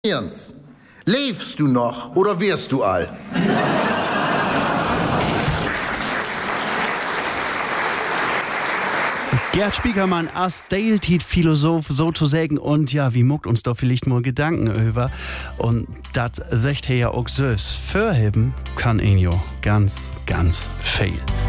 Jens, lebst du noch oder wirst du all? Gerd Spiekermann als Deiltiet-Philosoph sozusagen und ja, wie muckt uns da vielleicht mal Gedanken über und das sagt er ja auch selbst. Vorheben kann ihn ja ganz, ganz viel.